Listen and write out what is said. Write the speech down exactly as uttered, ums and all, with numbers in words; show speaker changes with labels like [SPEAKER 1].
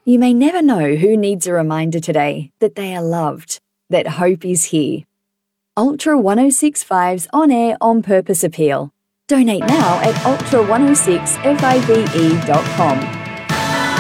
[SPEAKER 1] You may never know who needs a reminder today that they are loved, that hope is here. Ultra one oh six point five's on-air on-purpose appeal. Donate now at ultra one oh six five e dot com.